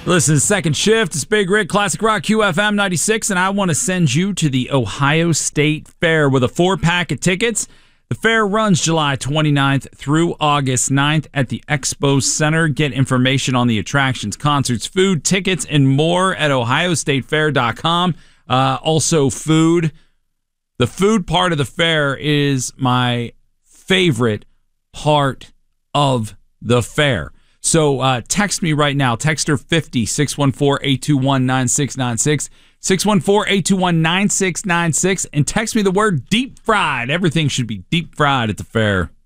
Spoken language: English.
Listen, second shift. It's Big Rick, Classic Rock QFM 96, and I want to send you to the Ohio State Fair with a 4-pack of tickets. The fair runs July 29th through August 9th at the Expo Center. Get information on the attractions, concerts, food, tickets, and more at ohiostatefair.com. Also, food. The food part of the fair is my favorite part of the fair. So text me right now. Texter 50 614-821-9696. 614-821-9696. And text me the word deep fried. Everything should be deep fried at the fair.